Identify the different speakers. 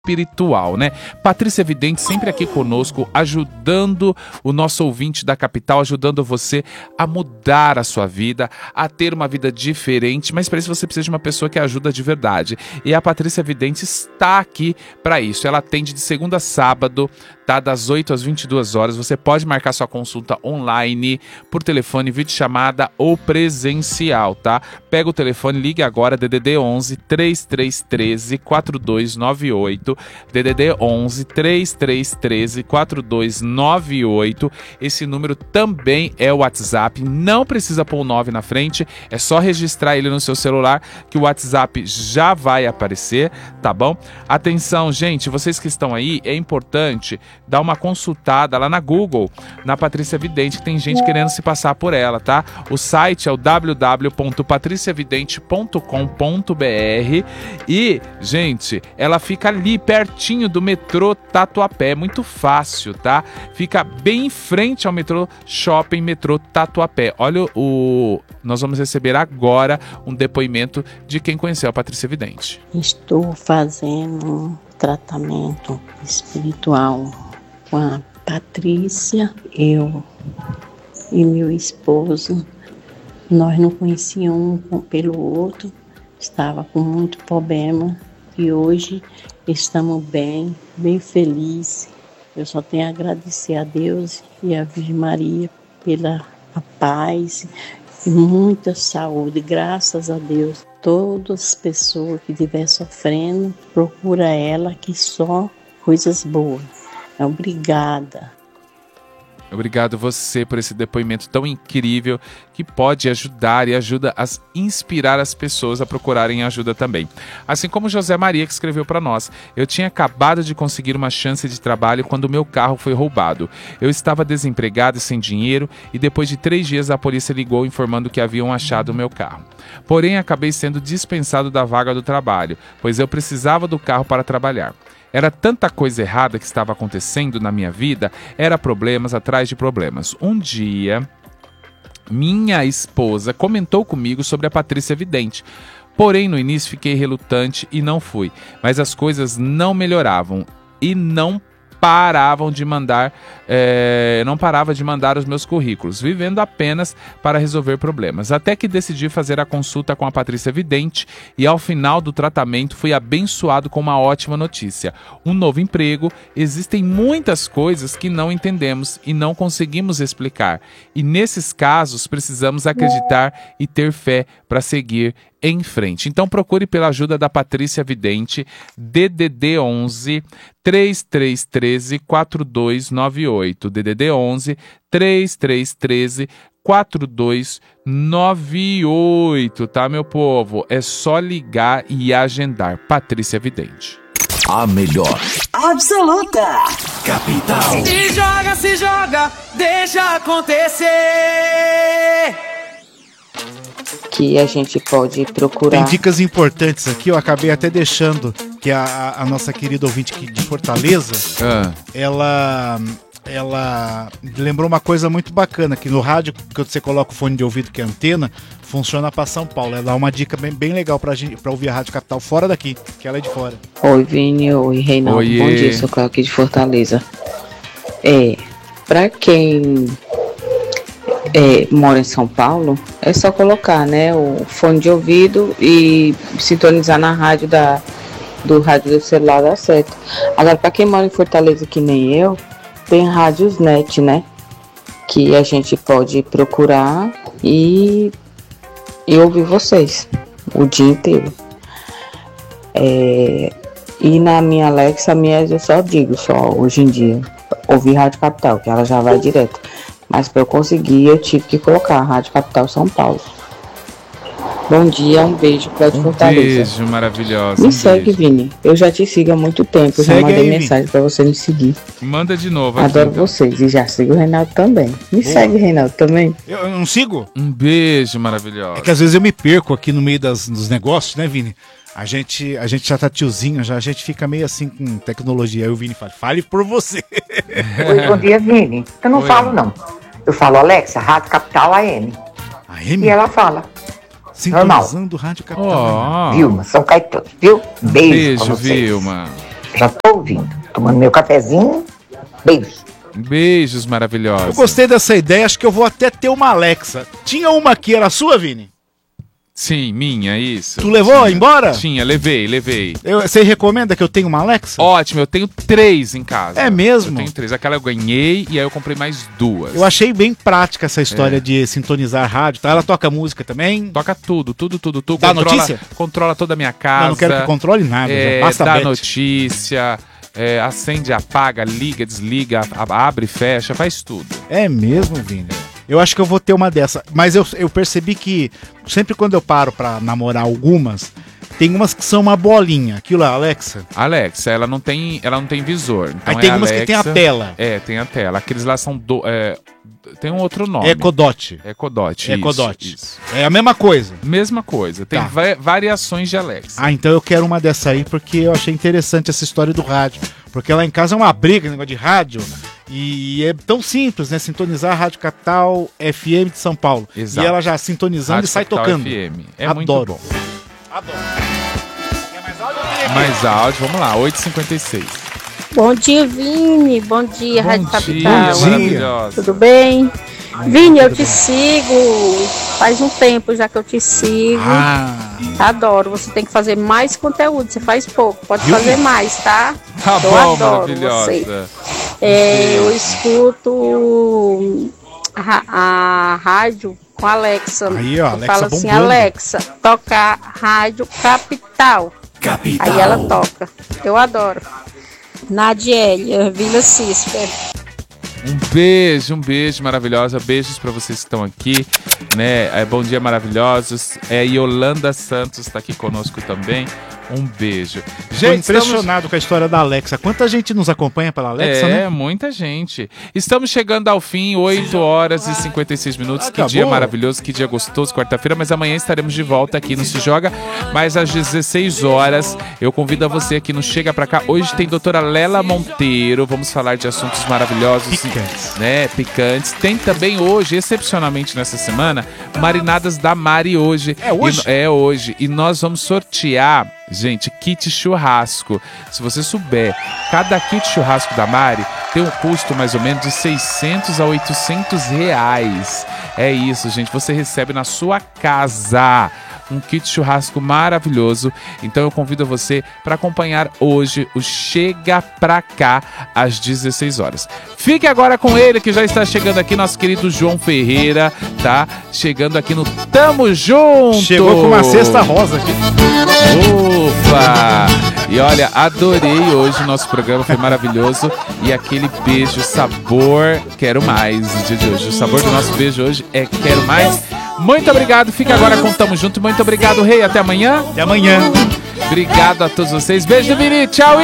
Speaker 1: espiritual, né? Patrícia Vidente sempre aqui conosco, ajudando o nosso ouvinte da capital, ajudando você a mudar a sua vida, a ter uma vida diferente, mas para isso você precisa de uma pessoa que ajuda de verdade. E a Patrícia Vidente está aqui para isso. Ela atende de segunda a sábado, tá? Das 8 às 22 horas. Você pode marcar sua consulta online, por telefone, videochamada ou presencial, tá? Pega o telefone, ligue agora, DDD 11 3313 4298, DDD 11 3313 4298. Esse número também é o WhatsApp, não precisa pôr o 9 na frente, é só registrar ele no seu celular que o WhatsApp já vai aparecer, tá bom? Atenção, gente, vocês que estão aí, é importante dar uma consultada lá na Google, na Patrícia Vidente, que tem gente querendo se passar por ela, tá? O site é o www.patriciavidente.com.br e, gente, ela fica ali pertinho do metrô Tatuapé, é muito fácil, tá? Fica bem em frente ao metrô Shopping Metrô Tatuapé. Olha nós vamos receber agora um depoimento de quem conheceu a Patrícia Vidente.
Speaker 2: Estou fazendo um tratamento espiritual com a Patrícia, eu e meu esposo. Nós não conhecíamos um pelo outro, estava com muito problema e hoje estamos bem felizes. Eu só tenho a agradecer a Deus e a Virgem Maria pela paz e muita saúde, graças a Deus. Todas as pessoas que estiverem sofrendo, procura ela, que só coisas boas. Obrigada.
Speaker 1: Obrigado você por esse depoimento tão incrível que pode ajudar e ajuda a inspirar as pessoas a procurarem ajuda também. Assim como José Maria, que escreveu para nós: eu tinha acabado de conseguir uma chance de trabalho quando meu carro foi roubado. Eu estava desempregado e sem dinheiro e depois de 3 dias a polícia ligou informando que haviam achado o meu carro. Porém, acabei sendo dispensado da vaga do trabalho, pois eu precisava do carro para trabalhar. Era tanta coisa errada que estava acontecendo na minha vida, era problemas atrás de problemas. Um dia, minha esposa comentou comigo sobre a Patrícia Vidente. Porém, no início fiquei relutante e não fui. Mas as coisas não melhoravam e não parava de mandar os meus currículos, vivendo apenas para resolver problemas. Até que decidi fazer a consulta com a Patrícia Vidente e ao final do tratamento fui abençoado com uma ótima notícia: um novo emprego. Existem muitas coisas que não entendemos e não conseguimos explicar. E nesses casos precisamos acreditar e ter fé para seguir em frente. Então procure pela ajuda da Patrícia Vidente, DDD 11 3313 4298, DDD 11 3313 4298, tá, meu povo? É só ligar e agendar. Patrícia Vidente.
Speaker 3: A melhor absoluta capital.
Speaker 4: Se joga, deixa acontecer.
Speaker 2: Que a gente pode procurar.
Speaker 5: Tem dicas importantes aqui, eu acabei até deixando que a nossa querida ouvinte aqui de Fortaleza, ela lembrou uma coisa muito bacana, que no rádio, quando você coloca o fone de ouvido, que é a antena, funciona para São Paulo. Ela dá uma dica bem legal pra ouvir a Rádio Capital fora daqui, que ela é de fora.
Speaker 2: Oi, Vini, oi, Reinaldo. Oiê. Bom dia, sou Cláudia aqui de Fortaleza. Pra quem mora em São Paulo, é só colocar, né, o fone de ouvido e sintonizar na rádio do rádio do celular, dá certo. Agora, para quem mora em Fortaleza, que nem eu, tem rádios net, né, que a gente pode procurar e ouvir vocês o dia inteiro. E na minha Alexa, eu só digo, hoje em dia, ouvir Rádio Capital, que ela já vai direto. Mas para eu conseguir, eu tive que colocar a Rádio Capital São Paulo. Bom dia, um beijo para Fortaleza.
Speaker 1: Um beijo maravilhosa.
Speaker 2: Me segue, Vini. Eu já te sigo há muito tempo. Eu já mandei mensagem para você me seguir.
Speaker 1: Manda de novo.
Speaker 2: Adoro vocês. E já sigo o Reinaldo também. Me segue, Reinaldo, também.
Speaker 5: Eu não sigo?
Speaker 1: Um beijo maravilhoso.
Speaker 5: É que às vezes eu me perco aqui no meio dos negócios, né, Vini? A gente já tá tiozinho, a gente fica meio assim com tecnologia. Aí o Vini fala, fale por você.
Speaker 6: Oi, bom dia, Vini. Eu não falo, não. Eu falo, Alexa, Rádio Capital AM.
Speaker 5: AM?
Speaker 6: E ela fala.
Speaker 5: Sintonizando Rádio Capital.
Speaker 6: Vilma, São Caetano, viu?
Speaker 1: Beijo, Vilma.
Speaker 6: Já tô ouvindo. Tomando meu cafezinho. Beijo.
Speaker 1: Beijos maravilhosos.
Speaker 5: Eu gostei dessa ideia, acho que eu vou até ter uma Alexa. Tinha uma que era sua, Vini?
Speaker 1: Sim, minha, isso.
Speaker 5: Tu levou embora?
Speaker 1: Tinha, levei.
Speaker 5: Você recomenda que eu tenha uma Alexa?
Speaker 1: Ótimo, eu tenho 3 em casa.
Speaker 5: É mesmo?
Speaker 1: Eu tenho 3. Aquela eu ganhei e aí eu comprei mais 2.
Speaker 5: Eu achei bem prática essa história de sintonizar rádio, tá? Ela toca música também?
Speaker 1: Toca tudo.
Speaker 5: Dá notícia?
Speaker 1: Controla toda a minha casa.
Speaker 5: Não quero que controle nada, já basta
Speaker 1: dá
Speaker 5: bet.
Speaker 1: notícia, acende, apaga, liga, desliga, abre, fecha, faz tudo.
Speaker 5: É mesmo, Vini? Eu acho que eu vou ter uma dessa. Mas eu percebi que sempre quando eu paro pra namorar algumas, tem umas que são uma bolinha. Aquilo é a Alexa?
Speaker 1: Alexa, ela não tem visor. Então
Speaker 5: Aí tem umas que tem a tela.
Speaker 1: Tem a tela. Aqueles lá são tem um outro nome.
Speaker 5: Ecodot.
Speaker 1: Ecodot.
Speaker 5: Isso. É a mesma coisa.
Speaker 1: Mesma coisa. Tem variações de Alexa.
Speaker 5: Ah, então eu quero uma dessa aí porque eu achei interessante essa história do rádio. Porque lá em casa é uma briga, esse negócio de rádio. E é tão simples, né? Sintonizar a Rádio Capital FM de São Paulo.
Speaker 1: Exato.
Speaker 5: E ela já sintonizando
Speaker 1: Rádio
Speaker 5: e sai
Speaker 1: Capital
Speaker 5: tocando.
Speaker 1: FM.
Speaker 5: Adoro.
Speaker 1: Muito bom.
Speaker 5: Adoro. Quer mais áudio?
Speaker 1: Mais áudio, vamos lá, 8h56.
Speaker 2: Bom dia, Vini. Bom dia, Rádio Capital.
Speaker 1: Maravilhosa.
Speaker 2: Tudo bem? Vini, eu te sigo faz um tempo já que eu te sigo. Adoro. Você tem que fazer mais conteúdo. Você faz pouco. Pode fazer mais, tá?
Speaker 1: Tá
Speaker 2: eu
Speaker 1: bom,
Speaker 2: adoro
Speaker 1: maravilhosa.
Speaker 2: você. Eu escuto a rádio com a Alexa.
Speaker 5: Aí, ó, Alexa
Speaker 2: fala assim,
Speaker 5: bombando.
Speaker 2: Alexa, tocar Rádio Capital. Aí ela toca. Eu adoro. Nadiélia, Vila Cisper.
Speaker 1: Um beijo maravilhosa. Beijos pra vocês que estão aqui, né? Bom dia, maravilhosos. Yolanda Santos tá aqui conosco também. Um beijo.
Speaker 5: Gente, impressionado com a história da Alexa. Quanta gente nos acompanha pela Alexa, né?
Speaker 1: Muita gente. Estamos chegando ao fim, 8h56.
Speaker 5: Acabou.
Speaker 1: Que dia maravilhoso, que dia gostoso, quarta-feira. Mas amanhã estaremos de volta aqui no Se Joga. Mas às 16 horas, eu convido a você aqui no Chega Pra Cá. Hoje tem doutora Lela Monteiro. Vamos falar de assuntos maravilhosos.
Speaker 5: Picantes.
Speaker 1: Né? Picantes. Tem também hoje, excepcionalmente nessa semana, Marinadas da Mari hoje.
Speaker 5: É hoje?
Speaker 1: É hoje. E nós vamos sortear... Gente, kit churrasco. Se você souber, cada kit churrasco da Mari tem um custo mais ou menos de 600 a 800 reais. É isso, gente. Você recebe na sua casa um kit churrasco maravilhoso. Então eu convido você para acompanhar hoje o Chega Pra Cá às 16 horas. Fique agora com ele, que já está chegando aqui, nosso querido João Ferreira, tá? Chegando aqui no Tamo Junto.
Speaker 5: Chegou com uma cesta rosa aqui.
Speaker 1: Opa! E olha, adorei hoje o nosso programa, foi maravilhoso. E aquele beijo, sabor, quero mais no dia de hoje. O sabor do nosso beijo hoje é quero mais. Muito obrigado, fica agora com Tamo Junto. Muito obrigado, Rei, até amanhã.
Speaker 5: Até amanhã.
Speaker 1: Obrigado a todos vocês, beijo do Vini, tchau.